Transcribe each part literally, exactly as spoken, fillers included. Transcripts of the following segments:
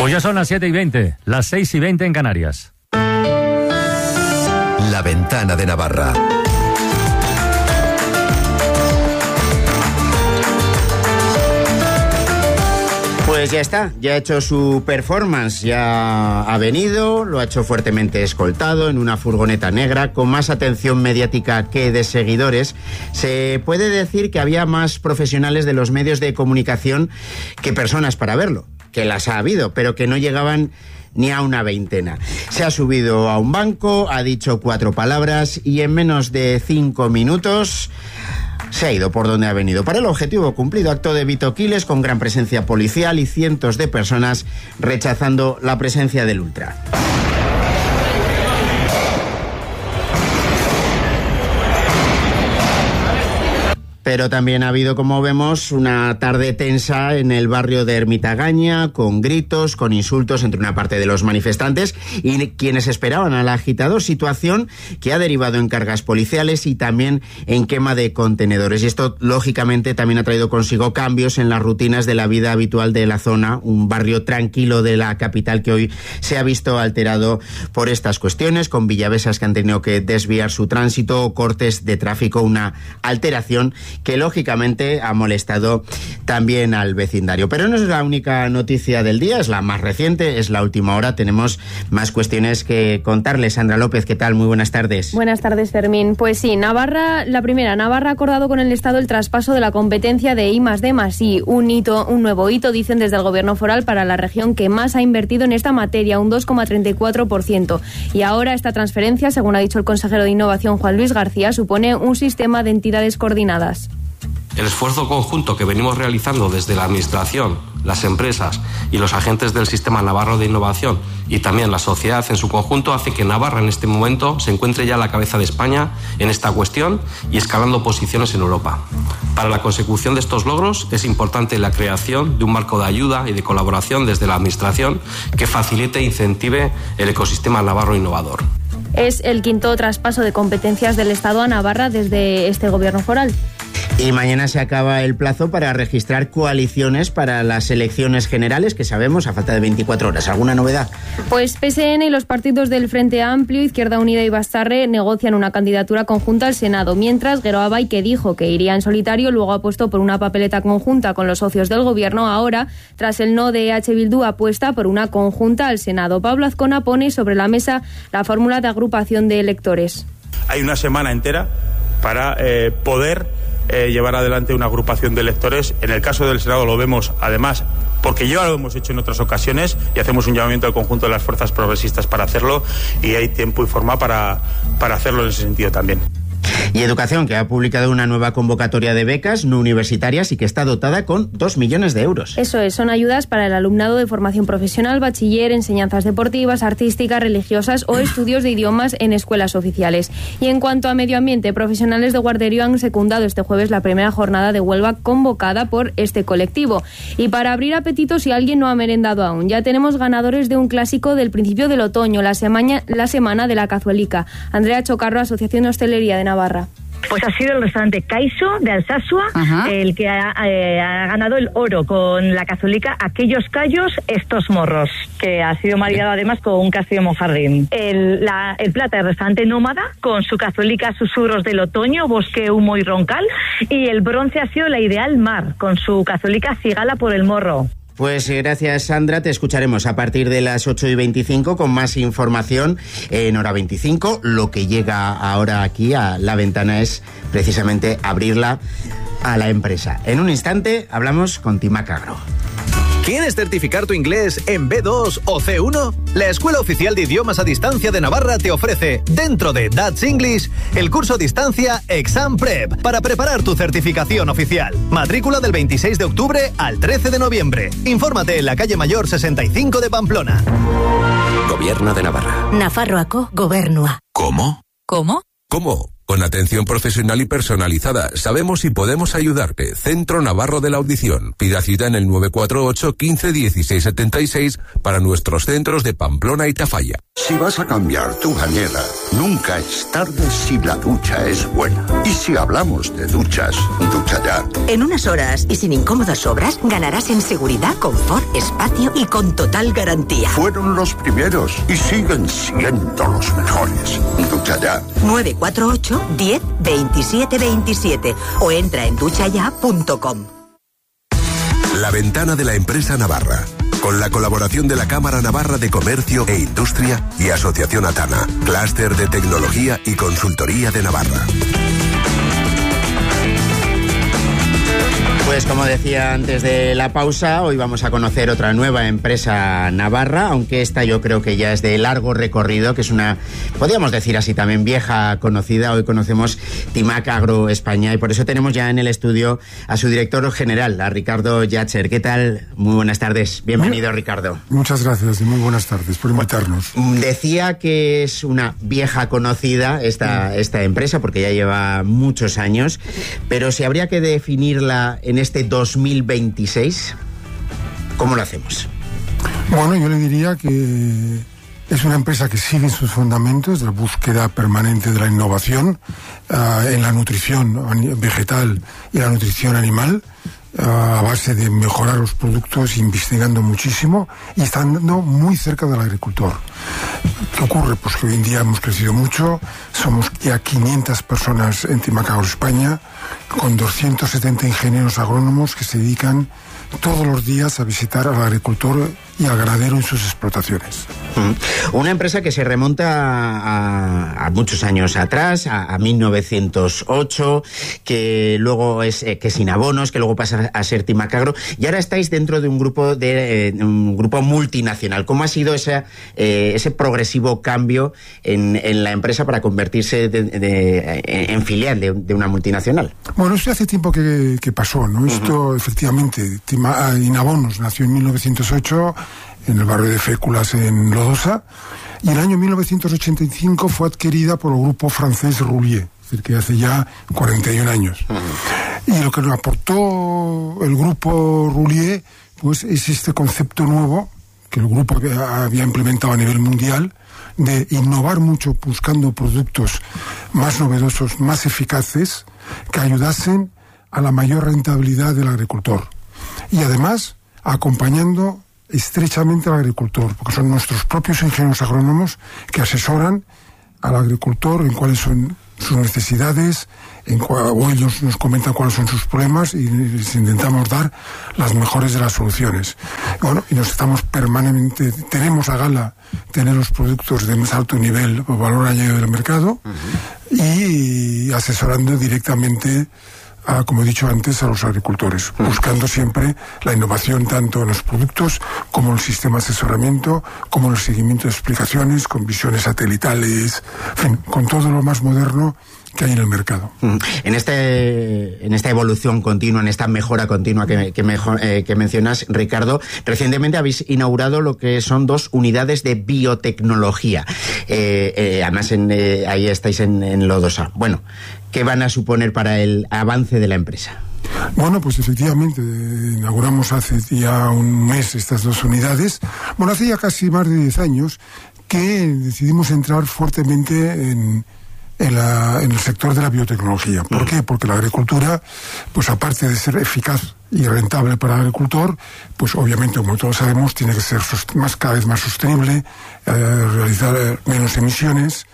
Pues ya son las siete y veinte, las seis y veinte en Canarias. La Ventana de Navarra. Pues ya está, ya ha hecho su performance, ya ha venido, lo ha hecho fuertemente escoltado en una furgoneta negra con más atención mediática que de seguidores. Se puede decir que había más profesionales de los medios de comunicación que personas para verlo, que las ha habido, pero que no llegaban ni a una veintena. Se ha subido a un banco, ha dicho cuatro palabras y en menos de cinco minutos se ha ido por donde ha venido. Para el objetivo cumplido, acto de Vito Quiles con gran presencia policial y cientos de personas rechazando la presencia del ultra. Pero también ha habido, como vemos, una tarde tensa en el barrio de Ermitagaña, con gritos, con insultos entre una parte de los manifestantes y quienes esperaban al agitador, situación que ha derivado en cargas policiales y también en quema de contenedores. Y esto, lógicamente, también ha traído consigo cambios en las rutinas de la vida habitual de la zona, un barrio tranquilo de la capital que hoy se ha visto alterado por estas cuestiones, con villavesas que han tenido que desviar su tránsito, cortes de tráfico, una alteración que lógicamente ha molestado también al vecindario. Pero no es la única noticia del día, es la más reciente, es la última hora. Tenemos más cuestiones que contarles. Sandra López, ¿qué tal? Muy buenas tardes. Buenas tardes, Fermín. Pues sí, Navarra, la primera, Navarra ha acordado con el Estado el traspaso de la competencia de I más D más I, un hito, un nuevo hito, dicen desde el Gobierno foral, para la región que más ha invertido en esta materia, un dos coma treinta y cuatro por ciento. Y ahora esta transferencia, según ha dicho el consejero de Innovación Juan Luis García, supone un sistema de entidades coordinadas. El esfuerzo conjunto que venimos realizando desde la Administración, las empresas y los agentes del Sistema Navarro de Innovación y también la sociedad en su conjunto hace que Navarra en este momento se encuentre ya a la cabeza de España en esta cuestión y escalando posiciones en Europa. Para la consecución de estos logros es importante la creación de un marco de ayuda y de colaboración desde la Administración que facilite e incentive el ecosistema navarro innovador. Es el quinto traspaso de competencias del Estado a Navarra desde este Gobierno foral. Y mañana se acaba el plazo para registrar coaliciones para las elecciones generales, que sabemos a falta de veinticuatro horas. ¿Alguna novedad? Pues P S N y los partidos del Frente Amplio, Izquierda Unida y Batzarre negocian una candidatura conjunta al Senado, mientras Geroa Bai, que dijo que iría en solitario, luego apostó por una papeleta conjunta con los socios del Gobierno. Ahora, tras el no de E H Bildu, apuesta por una conjunta al Senado. Pablo Azcona pone sobre la mesa la fórmula de agrupación de electores. Hay una semana entera para eh, poder Eh, llevar adelante una agrupación de electores. En el caso del Senado lo vemos, además, porque ya lo hemos hecho en otras ocasiones y hacemos un llamamiento al conjunto de las fuerzas progresistas para hacerlo y hay tiempo y forma para, para hacerlo en ese sentido también. Y Educación, que ha publicado una nueva convocatoria de becas no universitarias y que está dotada con dos millones de euros. Eso es, son ayudas para el alumnado de formación profesional, bachiller, enseñanzas deportivas, artísticas, religiosas o estudios de idiomas en escuelas oficiales. Y en cuanto a medio ambiente, profesionales de Guarderío han secundado este jueves la primera jornada de huelga convocada por este colectivo. Y para abrir apetitos, si alguien no ha merendado aún, ya tenemos ganadores de un clásico del principio del otoño, la semana, la semana de la cazuelica. Andrea Chocarro, Asociación de Hostelería de Navarra. Pues ha sido el restaurante Caiso de Alsasua Ajá. el que ha, eh, ha ganado el oro con la cazuelica Aquellos Callos, Estos Morros, que ha sido maridado además con un castillo monjardín. El, la, el plata del restaurante Nómada con su cazuelica Susurros del Otoño, Bosque, Humo y Roncal, y el bronce ha sido la Ideal Mar con su cazuelica Cigala por el Morro. Pues gracias, Sandra. Te escucharemos a partir de las ocho y veinticinco con más información en Hora veinticinco. Lo que llega ahora aquí a La Ventana es precisamente abrirla a la empresa. En un instante hablamos con Timac Agro. ¿Quieres certificar tu inglés en B dos o C uno? La Escuela Oficial de Idiomas a Distancia de Navarra te ofrece, dentro de Dutch English, el curso a distancia Exam Prep para preparar tu certificación oficial. Matrícula del veintiséis de octubre al trece de noviembre. Infórmate en la calle Mayor sesenta y cinco de Pamplona. Gobierno de Navarra. Nafarroako Gobernua. ¿Cómo? ¿Cómo? ¿Cómo? Con atención profesional y personalizada, sabemos si podemos ayudarte. Centro Navarro de la Audición. Pida cita en el nueve cuatro ocho, quince, dieciséis setenta y seis para nuestros centros de Pamplona y Tafalla. Si vas a cambiar tu bañera, Nunca es tarde si la ducha es buena. Y si hablamos de duchas, ducha ya. En unas horas y sin incómodas obras, ganarás en seguridad, confort, espacio y con total garantía. Fueron los primeros y siguen siendo los mejores. Ducha ya. nueve cuatro ocho, diez, veintisiete veintisiete o entra en ducha ya punto com. La ventana de la empresa Navarra, con la colaboración de la Cámara Navarra de Comercio e Industria y Asociación Atana, Clúster de Tecnología y Consultoría de Navarra. Pues como decía antes de la pausa, hoy vamos a conocer otra nueva empresa navarra, aunque esta yo creo que ya es de largo recorrido, que es una, podríamos decir así también, vieja conocida. Hoy conocemos Timac Agro España y por eso tenemos ya en el estudio a su director general, a Ricardo Llachar. ¿Qué tal? Muy buenas tardes. Bienvenido, Ricardo. Muchas gracias y muy buenas tardes por invitarnos. Decía que es una vieja conocida esta, esta empresa porque ya lleva muchos años, pero si habría que definirla en este dos mil veintiséis, ¿cómo lo hacemos? Bueno, yo le diría que es una empresa que sigue sus fundamentos de la búsqueda permanente de la innovación uh, en la nutrición vegetal y la nutrición animal, uh, a base de mejorar los productos, investigando muchísimo y estando muy cerca del agricultor. ¿Qué ocurre? Pues que hoy en día hemos crecido mucho, somos ya quinientas personas en Timac Agro España, con doscientos setenta ingenieros agrónomos que se dedican todos los días a visitar al agricultor y al ganadero en sus explotaciones. Una empresa que se remonta a, a muchos años atrás, a, a mil novecientos ocho, que luego es eh, que sin abonos, que luego pasa a ser Timac Agro, y ahora estáis dentro de un grupo de eh, un grupo multinacional. ¿Cómo ha sido ese, eh, ese progresivo cambio en, en la empresa para convertirse de, de, en filial de, de una multinacional? Bueno, eso hace tiempo que, que pasó, ¿no? Uh-huh. Esto, efectivamente, Inabonos nació en mil novecientos ocho en el barrio de Féculas, en Lodosa, y en el año mil novecientos ochenta y cinco fue adquirida por el grupo francés Roulier, es decir, que hace ya cuarenta y un años. Uh-huh. Y lo que nos aportó el grupo Roulier, pues es este concepto nuevo que el grupo había, había implementado a nivel mundial, de innovar mucho buscando productos más novedosos, más eficaces, que ayudasen a la mayor rentabilidad del agricultor. Y además, acompañando estrechamente al agricultor, porque son nuestros propios ingenieros agrónomos que asesoran al agricultor en cuáles son sus necesidades, en cual, o ellos nos comentan cuáles son sus problemas y les intentamos dar las mejores de las soluciones. Bueno, y nos estamos permanentemente, tenemos a gala tener los productos de más alto nivel o valor añadido del mercado, uh-huh. y asesorando directamente a, como he dicho antes, a los agricultores, uh-huh. buscando siempre la innovación tanto en los productos como en el sistema de asesoramiento, como en el seguimiento de explicaciones, con visiones satelitales, en fin, con todo lo más moderno que hay en el mercado. En este en esta evolución continua, en esta mejora continua que, que, mejor, eh, que mencionas, Ricardo, recientemente habéis inaugurado lo que son dos unidades de biotecnología. Eh, eh, además, en, eh, ahí estáis en, en Lodosa. Bueno, ¿qué van a suponer para el avance de la empresa? Bueno, pues efectivamente, inauguramos hace ya un mes estas dos unidades. Bueno, hace ya casi más de diez años que decidimos entrar fuertemente en En, la, en el sector de la biotecnología. ¿Por qué? Porque la agricultura, pues aparte de ser eficaz y rentable para el agricultor, pues obviamente, como todos sabemos, tiene que ser más, cada vez más sostenible, eh, realizar menos emisiones,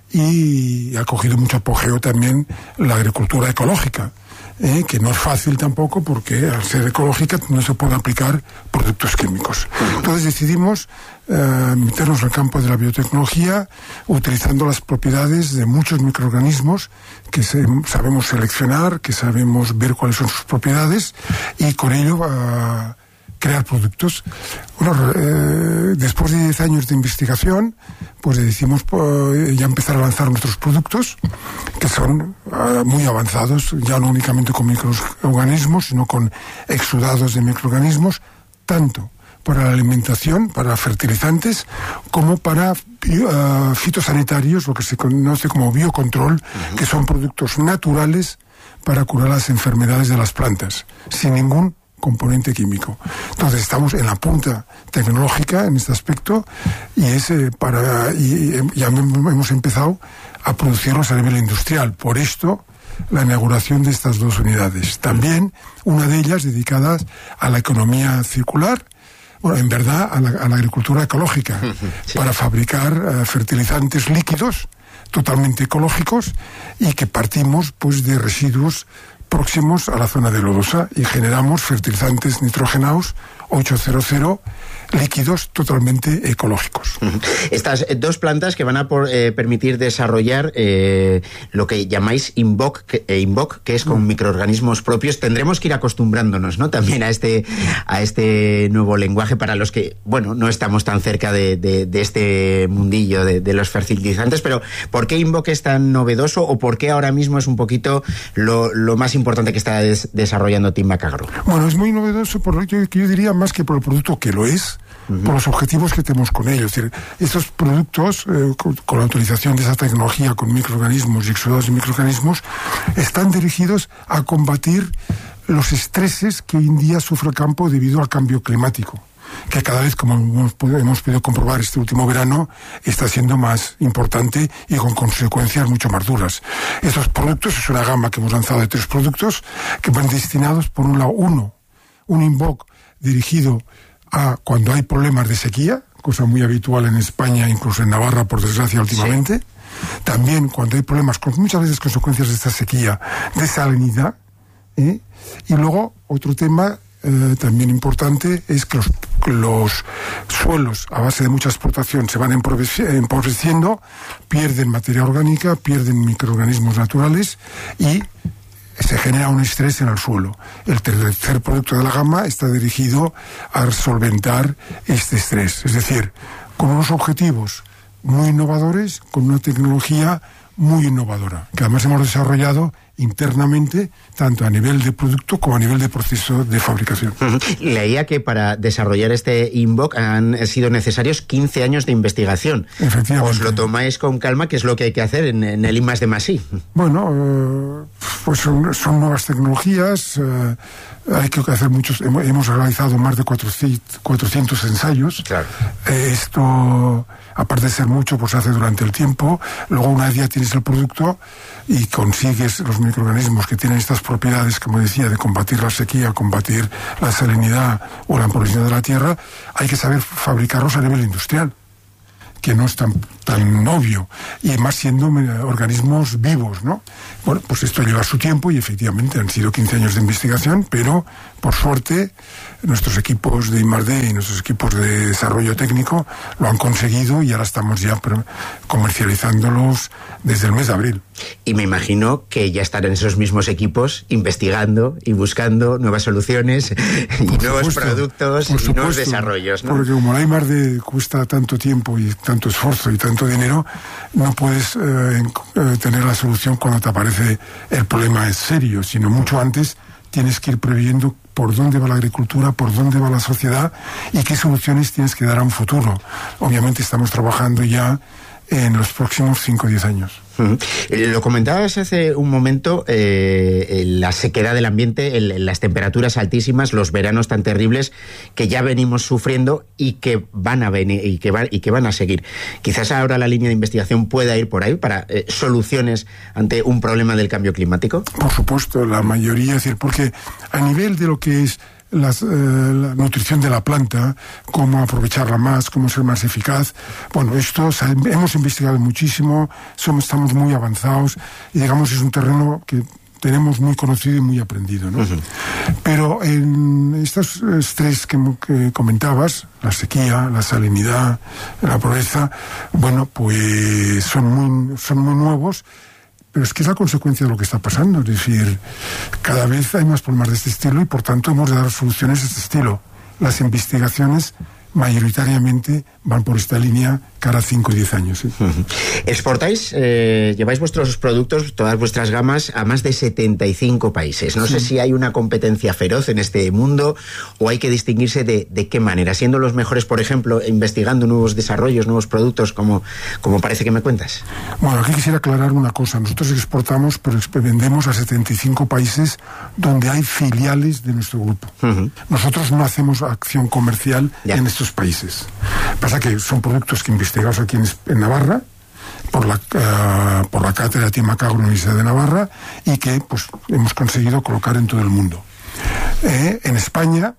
y ha cogido mucho apogeo también la agricultura ecológica, eh, que no es fácil tampoco, porque al ser ecológica no se pueden aplicar productos químicos. Entonces decidimos eh, meternos en el campo de la biotecnología, utilizando las propiedades de muchos microorganismos que se, sabemos seleccionar, que sabemos ver cuáles son sus propiedades, y con ello eh, crear productos. Bueno, eh, después de diez años de investigación, pues decidimos pues, ya empezar a lanzar nuestros productos, que son uh, muy avanzados, ya no únicamente con microorganismos, sino con exudados de microorganismos, tanto para la alimentación, para fertilizantes, como para uh, fitosanitarios, lo que se conoce como biocontrol, uh-huh. que son productos naturales para curar las enfermedades de las plantas, sin ningún componente químico. Entonces estamos en la punta tecnológica en este aspecto y es eh, para y, y ya hemos empezado a producirlos a nivel industrial. Por esto la inauguración de estas dos unidades. También una de ellas dedicada a la economía circular, bueno, en verdad a la, a la agricultura ecológica, sí. para fabricar uh, fertilizantes líquidos totalmente ecológicos y que partimos pues de residuos próximos a la zona de lodosa y generamos fertilizantes nitrogenados ochocientos líquidos totalmente ecológicos. Estas dos plantas que van a por, eh, permitir desarrollar eh, lo que llamáis Invoc, que, eh, Invoc, que es con mm. microorganismos propios. Tendremos que ir acostumbrándonos, ¿no?, también a este a este nuevo lenguaje para los que, bueno, no estamos tan cerca de, de, de este mundillo de, de los fertilizantes, pero ¿por qué Invoc es tan novedoso o por qué ahora mismo es un poquito lo, lo más importante que está des, desarrollando Timbac Agro? Bueno, es muy novedoso, por lo que yo, yo diría, más que por el producto, que lo es, Uh-huh. por los objetivos que tenemos con ellos. Es decir, estos productos, eh, con, con la utilización de esa tecnología con microorganismos y exudados de microorganismos, están dirigidos a combatir los estreses que hoy en día sufre el campo debido al cambio climático, que cada vez, como hemos, hemos podido comprobar este último verano, está siendo más importante y con consecuencias mucho más duras. Estos productos, es una gama que hemos lanzado de tres productos que van destinados, por un lado, uno, un Invoc dirigido a cuando hay problemas de sequía, cosa muy habitual en España, incluso en Navarra, por desgracia, últimamente. Sí. También cuando hay problemas, con muchas veces consecuencias de esta sequía, de salinidad. ¿eh? Y luego, otro tema eh, también importante es que los, los suelos, a base de mucha explotación, se van empobreciendo, pierden materia orgánica, pierden microorganismos naturales y se genera un estrés en el suelo. El tercer producto de la gama está dirigido a solventar este estrés. Es decir, con unos objetivos muy innovadores, con una tecnología muy innovadora, que además hemos desarrollado internamente, tanto a nivel de producto como a nivel de proceso de fabricación. Uh-huh. Leía que para desarrollar este Invoc han sido necesarios quince años de investigación. Efectivamente. Os lo tomáis con calma, que es lo que hay que hacer en, en el I más D más I. Bueno, eh, pues son, son nuevas tecnologías, eh, hay que hacer muchos, hemos, hemos realizado más de cuatrocientos ensayos. Claro. Eh, esto, aparte de ser mucho, pues se hace durante el tiempo. Luego, una vez ya tienes el producto y consigues los microorganismos que tienen estas propiedades, como decía, de combatir la sequía, combatir la salinidad o la empobrecición de la tierra, hay que saber fabricarlos a nivel industrial, que no es tan, tan obvio, y más siendo organismos vivos, ¿no? Bueno, pues esto lleva su tiempo y efectivamente han sido quince años de investigación, pero por suerte nuestros equipos de I más D y nuestros equipos de desarrollo técnico lo han conseguido y ahora estamos ya comercializándolos desde el mes de abril. Y me imagino que ya estarán esos mismos equipos investigando y buscando nuevas soluciones y por nuevos supuesto, productos y supuesto, nuevos desarrollos, ¿no? Porque como la I más D cuesta tanto tiempo y tanto esfuerzo y tanto dinero, no puedes eh, eh, tener la solución cuando te aparece el problema es serio, sino mucho antes tienes que ir previendo por dónde va la agricultura, por dónde va la sociedad y qué soluciones tienes que dar a un futuro. Obviamente estamos trabajando ya en los próximos cinco o diez años. Uh-huh. Lo comentabas hace un momento, eh, la sequedad del ambiente, el, las temperaturas altísimas, los veranos tan terribles que ya venimos sufriendo y que van a venir y que van y que van a seguir. Quizás ahora la línea de investigación pueda ir por ahí para eh, soluciones ante un problema del cambio climático. Por supuesto, la mayoría, es decir, porque a nivel de lo que es Las, eh, la nutrición de la planta, cómo aprovecharla más, cómo ser más eficaz. Bueno, esto hemos investigado muchísimo, somos, estamos muy avanzados y digamos es un terreno que tenemos muy conocido y muy aprendido, ¿no? Uh-huh. Pero en estos estrés que, que comentabas, la sequía, la salinidad, la pobreza, bueno, pues son muy, son muy nuevos. Pero es que es la consecuencia de lo que está pasando. Es decir, cada vez hay más problemas de este estilo y por tanto hemos de dar soluciones de este estilo. Las investigaciones mayoritariamente van por esta línea cada cinco o diez años. ¿sí? Uh-huh. Exportáis, eh, lleváis vuestros productos, todas vuestras gamas, a más de setenta y cinco países. No sí. sé si hay una competencia feroz en este mundo o hay que distinguirse de, de qué manera, siendo los mejores, por ejemplo, investigando nuevos desarrollos, nuevos productos, como, como parece que me cuentas. Bueno, aquí quisiera aclarar una cosa. Nosotros exportamos, pero vendemos a setenta y cinco países donde hay filiales de nuestro grupo. Uh-huh. Nosotros no hacemos acción comercial ya. en estos países. Pasa que son productos que investigados aquí en, en Navarra por la uh, por la cátedra Timac Agro en la Universidad de Navarra y que pues hemos conseguido colocar en todo el mundo. Eh, en España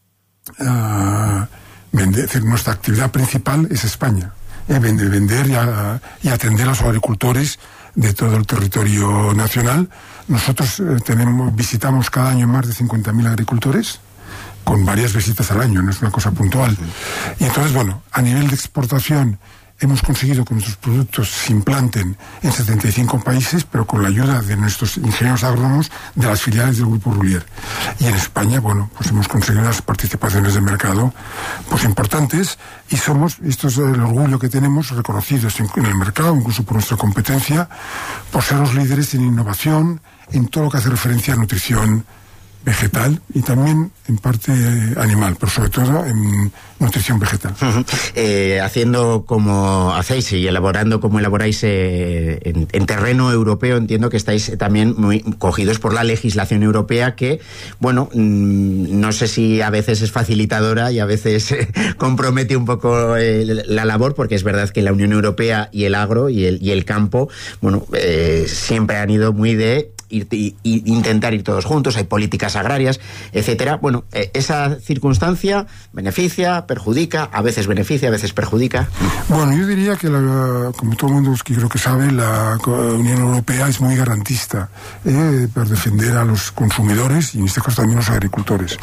uh, vende, decir, nuestra actividad principal es España. Eh, vender, vender y, a, y atender a los agricultores de todo el territorio nacional. Nosotros eh, tenemos visitamos cada año más de cincuenta mil agricultores, con varias visitas al año, no es una cosa puntual. Y entonces, bueno, a nivel de exportación hemos conseguido que nuestros productos se implanten en setenta y cinco países, pero con la ayuda de nuestros ingenieros agrónomos de las filiales del Grupo Roulier. Y en España, bueno, pues hemos conseguido unas participaciones de mercado pues importantes y somos, esto es el orgullo que tenemos, reconocidos en, en el mercado, incluso por nuestra competencia, por ser los líderes en innovación, en todo lo que hace referencia a nutrición vegetal y también en parte animal, pero sobre todo en nutrición vegetal. Uh-huh. Eh, haciendo como hacéis y elaborando como elaboráis eh, en, en terreno europeo, entiendo que estáis también muy cogidos por la legislación europea que, bueno, mmm, no sé si a veces es facilitadora y a veces eh, compromete un poco eh, la labor, porque es verdad que la Unión Europea y el agro y el, y el campo, bueno, eh, siempre han ido muy de Ir, y, y intentar ir todos juntos, hay políticas agrarias, etcétera. Bueno, eh, esa circunstancia beneficia, perjudica, a veces beneficia, a veces perjudica. Bueno, yo diría que, la, como todo el mundo que creo que sabe, la Unión Europea es muy garantista eh, para defender a los consumidores y en este caso también a los agricultores.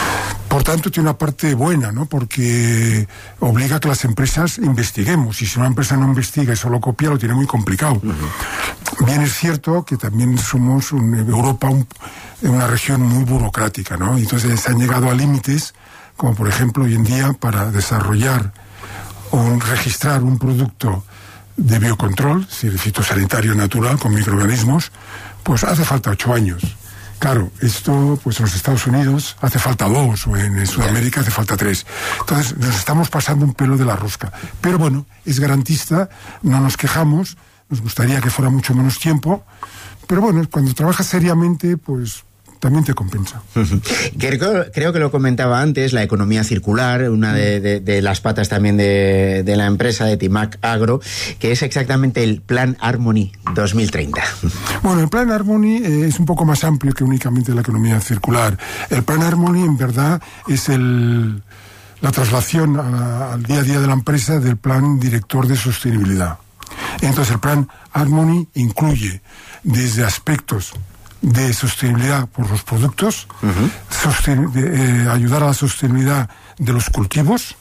Por tanto, tiene una parte buena, ¿no? Porque obliga a que las empresas investiguemos. Y si una empresa no investiga y solo copia, lo tiene muy complicado. Uh-huh. Bien es cierto que también somos un, Europa un, una región muy burocrática, ¿no? Y entonces se han llegado a límites, como por ejemplo hoy en día, para desarrollar o registrar un producto de biocontrol, es decir, fitosanitario natural con microorganismos, pues hace falta ocho años. Claro, esto, pues en los Estados Unidos hace falta dos, o en Sudamérica hace falta tres. Entonces, nos estamos pasando un pelo de la rosca. Pero bueno, es garantista, no nos quejamos, nos gustaría que fuera mucho menos tiempo, pero bueno, cuando trabajas seriamente, pues también te compensa. Uh-huh. Creo, creo que lo comentaba antes, la economía circular, una de, de, de las patas también de, de la empresa de Timac Agro, que es exactamente el Plan Harmony dos mil treinta. Bueno, el Plan Harmony eh, es un poco más amplio que únicamente la economía circular. El Plan Harmony, en verdad, es el, la traslación a, al día a día de la empresa del Plan Director de Sostenibilidad. Entonces, el Plan Harmony incluye desde aspectos de sostenibilidad por los productos, uh-huh. sosten- de, eh, ayudar a la sostenibilidad de los cultivos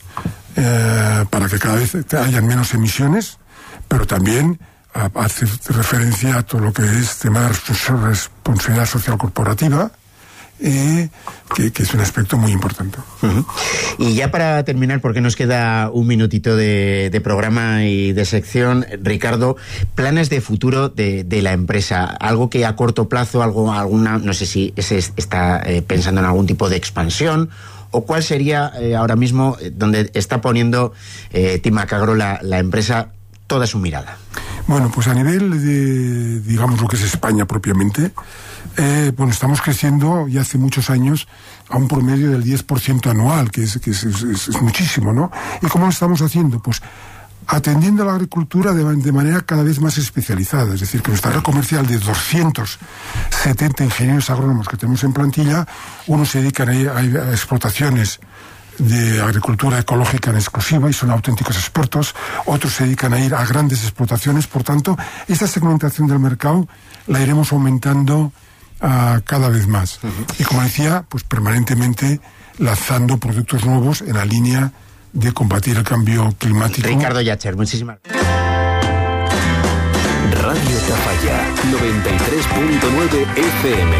eh, para que cada vez hayan menos emisiones, pero también a, hace referencia a todo lo que es tema de responsabilidad social corporativa, eh, que, que es un aspecto muy importante. Uh-huh. Y ya para terminar, porque nos queda un minutito de, de programa y de sección, Ricardo, planes de futuro de, de la empresa, algo que a corto plazo, algo, alguna, no sé si se está eh, pensando en algún tipo de expansión, o cuál sería eh, ahora mismo eh, donde está poniendo eh, Timac Agro la, la empresa toda su mirada. Bueno, pues a nivel de, digamos, lo que es España propiamente, eh, bueno, estamos creciendo ya hace muchos años a un promedio del diez por ciento anual, que es, que es, es, es muchísimo, ¿no? ¿Y cómo lo estamos haciendo? Pues atendiendo a la agricultura de, de manera cada vez más especializada, es decir, que nuestra red comercial de doscientos setenta ingenieros agrónomos que tenemos en plantilla, unos se dedican a, a, a explotaciones de agricultura ecológica en exclusiva y son auténticos expertos, otros se dedican a ir a grandes explotaciones. Por tanto, esta segmentación del mercado la iremos aumentando uh, cada vez más. Uh-huh. Y como decía, pues permanentemente lanzando productos nuevos en la línea de combatir el cambio climático. Ricardo Yacher, muchísimas gracias. Radio Tafalla, noventa y tres punto nueve F M.